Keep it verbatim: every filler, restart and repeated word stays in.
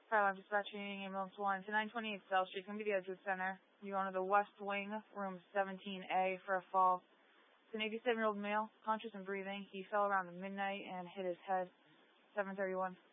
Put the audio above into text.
Five, I'm dispatching ambulance one to nine twenty-eight South Street. Come to the Edgewood Center. You're going to the West Wing, room seventeen A for a fall. It's an eighty-seven-year-old male, conscious and breathing. He fell around midnight and hit his head. seven thirty-one.